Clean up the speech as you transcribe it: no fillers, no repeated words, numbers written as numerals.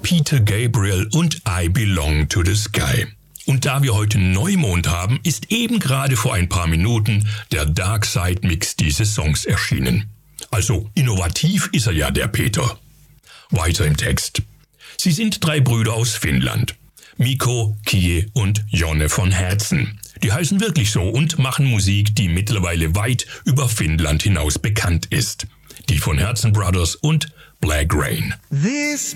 Peter Gabriel und I Belong to the Sky. Und da wir heute Neumond haben, ist eben gerade vor ein paar Minuten der Dark Side Mix dieses Songs erschienen. Also innovativ ist er ja, der Peter. Weiter im Text. Sie sind 3 Brüder aus Finnland. Mikko, Kie und Jonne von Herzen. Die heißen wirklich so und machen Musik, die mittlerweile weit über Finnland hinaus bekannt ist. Die von Herzen Brothers und Black Rain. This